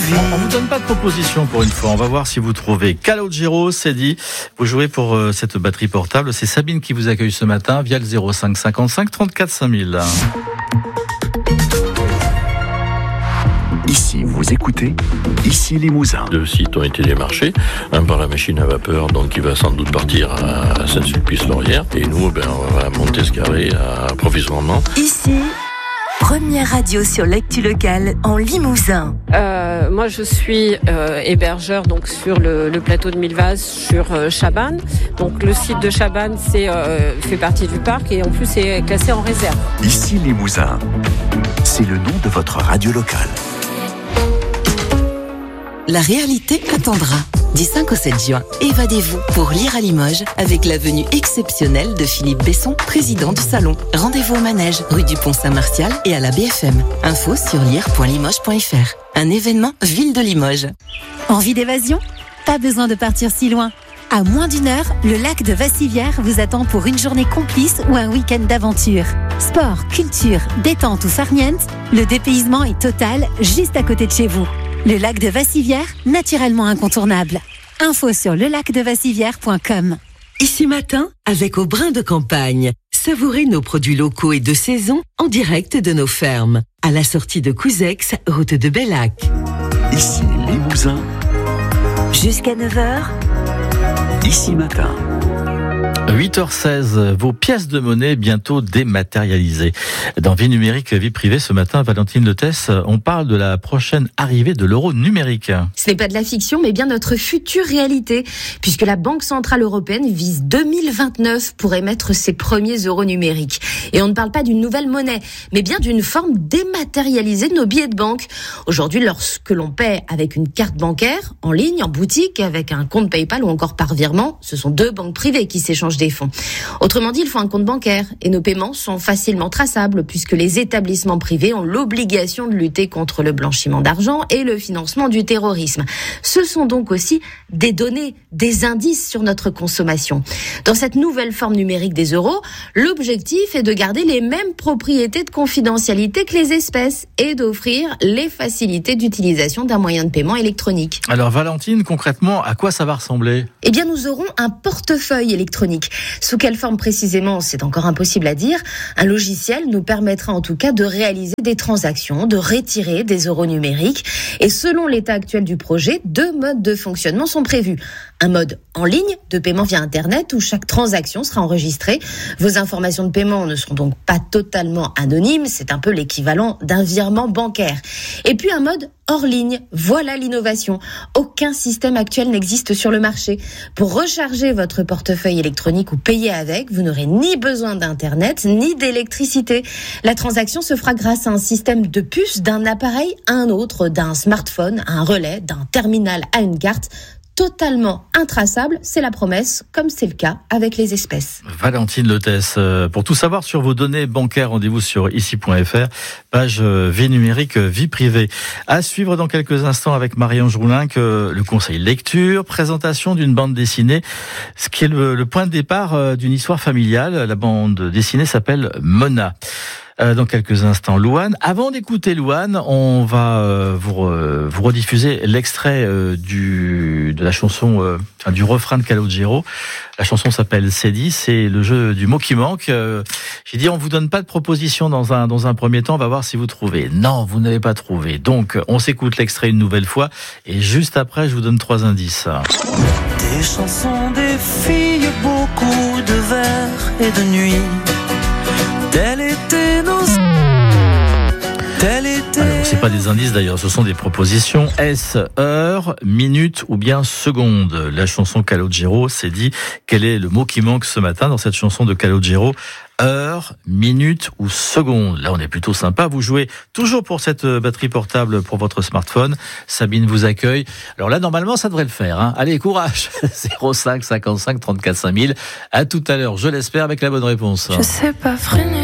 vie. On vous donne pas de proposition pour une fois. On va voir si vous trouvez. Calogero, c'est dit. Vous jouez pour cette batterie portable. C'est Sabine qui vous accueille ce matin via le 05 55 34 5000. Ici, vous écoutez, ici Limousin. 2 sites ont été démarchés, un par la machine à vapeur, donc il va sans doute partir à Saint-Sulpice-Laurière, et nous, on va monter ce carré provisoirement. Ici, première radio sur l'actu locale en Limousin. Moi, je suis hébergeur donc sur le plateau de Milvaz, sur Chabannes. Donc le site de Chabannes fait partie du parc et en plus c'est classé en réserve. Ici Limousin, c'est le nom de votre radio locale. La réalité attendra. Du 5 au 7 juin, évadez-vous pour lire à Limoges avec la venue exceptionnelle de Philippe Besson, président du salon. Rendez-vous au Manège, rue du Pont-Saint-Martial et à la BFM. Info sur lire.limoges.fr. Un événement Ville de Limoges. Envie d'évasion ? Pas besoin de partir si loin. À moins d'1 heure, le lac de Vassivière vous attend pour une journée complice ou un week-end d'aventure. Sport, culture, détente ou farniente, le dépaysement est total juste à côté de chez vous. Le lac de Vassivière, naturellement incontournable. Info sur lelacdevassivière.com. Ici matin, avec Au Brin de Campagne. Savourez nos produits locaux et de saison en direct de nos fermes. À la sortie de Couzex, route de Bellac. Ici Limousin. Jusqu'à 9h. Ici matin. 8h16, vos pièces de monnaie bientôt dématérialisées. Dans Vie numérique, vie privée, ce matin, Valentine Letesse, on parle de la prochaine arrivée de l'euro numérique. Ce n'est pas de la fiction, mais bien notre future réalité, puisque la Banque Centrale Européenne vise 2029 pour émettre ses premiers euros numériques. Et on ne parle pas d'une nouvelle monnaie, mais bien d'une forme dématérialisée de nos billets de banque. Aujourd'hui, lorsque l'on paie avec une carte bancaire, en ligne, en boutique, avec un compte PayPal ou encore par virement, ce sont 2 banques privées qui s'échangent des fonds. Autrement dit, il faut un compte bancaire et nos paiements sont facilement traçables puisque les établissements privés ont l'obligation de lutter contre le blanchiment d'argent et le financement du terrorisme. Ce sont donc aussi des données, des indices sur notre consommation. Dans cette nouvelle forme numérique des euros, l'objectif est de garder les mêmes propriétés de confidentialité que les espèces et d'offrir les facilités d'utilisation d'un moyen de paiement électronique. Alors Valentine, concrètement, à quoi ça va ressembler ? Eh bien, nous aurons un portefeuille électronique. Sous quelle forme précisément, c'est encore impossible à dire. Un logiciel nous permettra en tout cas de réaliser des transactions, de retirer des euros numériques. Et selon l'état actuel du projet, 2 modes de fonctionnement sont prévus. Un mode en ligne de paiement via Internet où chaque transaction sera enregistrée. Vos informations de paiement ne seront donc pas totalement anonymes. C'est un peu l'équivalent d'un virement bancaire. Et puis un mode hors ligne. Voilà l'innovation. Aucun système actuel n'existe sur le marché. Pour recharger votre portefeuille électronique ou payer avec, vous n'aurez ni besoin d'Internet, ni d'électricité. La transaction se fera grâce à un système de puces d'un appareil à un autre, d'un smartphone à un relais, d'un terminal à une carte. Totalement intraçable, c'est la promesse, comme c'est le cas avec les espèces. Valentine Letesse, pour tout savoir sur vos données bancaires, rendez-vous sur ici.fr, page vie numérique, vie privée. À suivre dans quelques instants avec Marie-Ange Roulin, le conseil lecture, présentation d'une bande dessinée, ce qui est le point de départ d'une histoire familiale. La bande dessinée s'appelle Mona. Dans quelques instants, Louane. Avant d'écouter Louane, on va vous rediffuser l'extrait de la chanson, du refrain de Calogero. La chanson s'appelle C'est dit, c'est le jeu du mot qui manque. J'ai dit, on vous donne pas de proposition dans un premier temps, on va voir si vous trouvez. Non, vous n'avez pas trouvé. Donc, on s'écoute l'extrait une nouvelle fois et juste après, je vous donne 3 indices. Des chansons, des filles, beaucoup de vers et de nuits. Tel était nos... Alors, c'est pas des indices d'ailleurs, ce sont des propositions. Est-ce heure, minute ou bien seconde ? La chanson Calogero s'est dit, quel est le mot qui manque ce matin dans cette chanson de Calogero ? Heure, minute ou seconde. Là, on est plutôt sympa. Vous jouez toujours pour cette batterie portable pour votre smartphone. Sabine vous accueille. Alors là, normalement, ça devrait le faire. Allez, courage. 05 55 34 5000. À tout à l'heure, je l'espère, avec la bonne réponse. Je sais pas freiner.